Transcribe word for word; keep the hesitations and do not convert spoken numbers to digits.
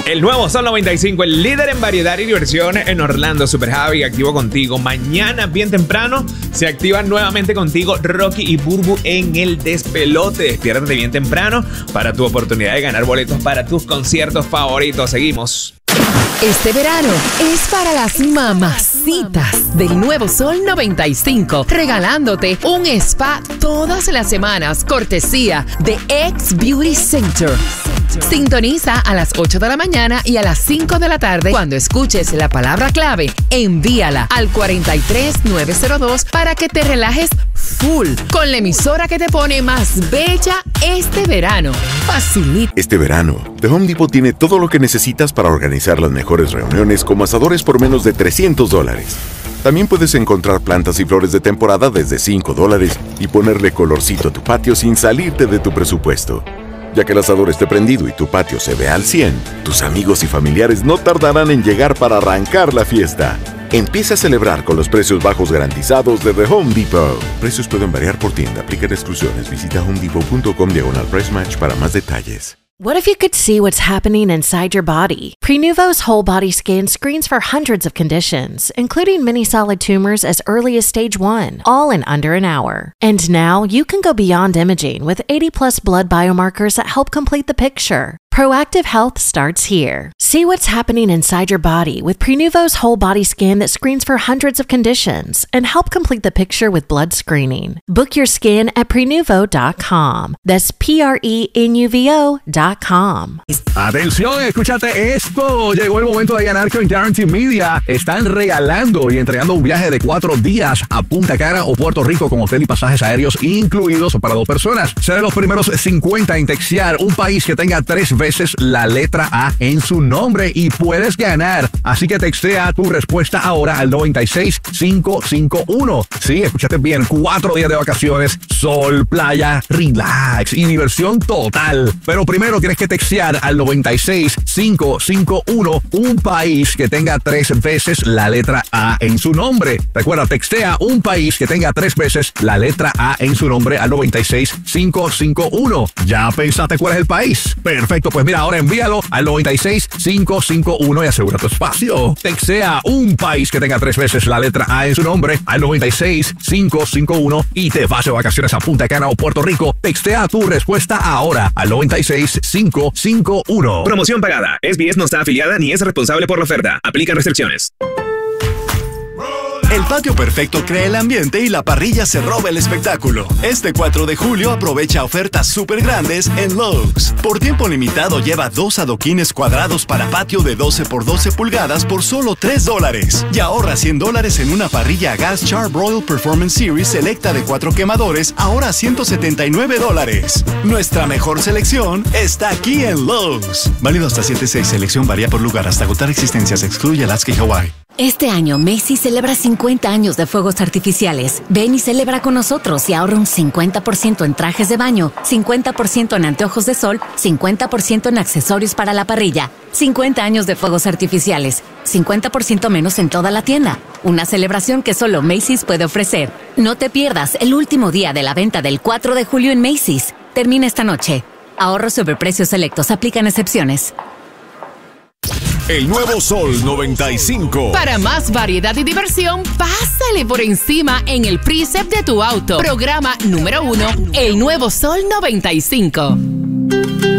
El nuevo Sol noventa y cinco, el líder en variedad y diversión en Orlando. Super Javi, activo contigo. Mañana, bien temprano, se activan nuevamente contigo Rocky y Burbu en el despelote. Despiértate bien temprano para tu oportunidad de ganar boletos para tus conciertos favoritos. Seguimos. Este verano es para las mamacitas del nuevo Sol noventa y cinco, regalándote un spa todas las semanas, cortesía de X Beauty Center. Sintoniza a las ocho de la mañana y a las cinco de la tarde. Cuando escuches la palabra clave, envíala al cuatro tres nueve cero dos para que te relajes full con la emisora que te pone más bella este verano. Facilita. Este verano, The Home Depot tiene todo lo que necesitas para organizar las mejores reuniones como asadores por menos de trescientos dólares. También puedes encontrar plantas y flores de temporada desde cinco dólares y ponerle colorcito a tu patio sin salirte de tu presupuesto. Ya que el asador esté prendido y tu patio se ve al cien, tus amigos y familiares no tardarán en llegar para arrancar la fiesta. Empieza a celebrar con los precios bajos garantizados de The Home Depot. Precios pueden variar por tienda. Aplican exclusiones. Visita homedepot.com diagonal price match para más detalles. What if you could see what's happening inside your body? Prenuvo's whole body scan screens for hundreds of conditions, including many solid tumors as early as stage one, all in under an hour. And now you can go beyond imaging with eighty plus blood biomarkers that help complete the picture. Proactive health starts here. See what's happening inside your body with Prenuvo's whole body scan that screens for hundreds of conditions and help complete the picture with blood screening. Book your scan at prenuvo dot com. That's P R E N U V O dot com. Atención, escúchate esto. Llegó el momento de ganar con Guaranteed Media. Están regalando y entregando un viaje de cuatro días a Punta Cana o Puerto Rico con hotel y pasajes aéreos incluidos para dos personas. Serán los primeros cincuenta en textear un país que tenga tres veces veces la letra A en su nombre y puedes ganar. Así que textea tu respuesta ahora al noventa y seis cinco cinco uno. Sí, escúchate bien, cuatro días de vacaciones, sol, playa, relax y diversión total. Pero primero tienes que textear al noventa y seis cinco cinco uno un país que tenga tres veces la letra A en su nombre. Recuerda, textea un país que tenga tres veces la letra A en su nombre al noventa y seis cinco cinco uno. ¿Ya pensaste cuál es el país? Perfecto. Pues mira, ahora envíalo al noventa y seis cinco cinco uno y asegura tu espacio. Textea un país que tenga tres veces la letra A en su nombre al noventa y seis cinco cinco uno y te vas de vacaciones a Punta Cana o Puerto Rico. Textea tu respuesta ahora al noventa y seis cinco cinco uno. Promoción pagada. S B S no está afiliada ni es responsable por la oferta. Aplican restricciones. El patio perfecto crea el ambiente y la parrilla se roba el espectáculo. Este cuatro de julio aprovecha ofertas súper grandes en Lowe's. Por tiempo limitado lleva dos adoquines cuadrados para patio de doce por doce pulgadas por solo tres dólares. Y ahorra cien dólares en una parrilla a gas Char-Broil Performance Series selecta de cuatro quemadores, ahora ciento setenta y nueve dólares. Nuestra mejor selección está aquí en Lowe's. Válido hasta siete seis. Selección varía por lugar hasta agotar existencias. Excluye Alaska y Hawaii. Este año Macy's celebra cincuenta años de fuegos artificiales. Ven y celebra con nosotros y ahorra un cincuenta por ciento en trajes de baño, cincuenta por ciento en anteojos de sol, cincuenta por ciento en accesorios para la parrilla. cincuenta años de fuegos artificiales, cincuenta por ciento menos en toda la tienda. Una celebración que solo Macy's puede ofrecer. No te pierdas el último día de la venta del cuatro de julio en Macy's. Termina esta noche. Ahorros sobre precios selectos. Aplican excepciones. El nuevo Sol noventa y cinco. Para más variedad y diversión, pásale por encima en el Precept de tu auto. Programa número uno, el nuevo Sol noventa y cinco.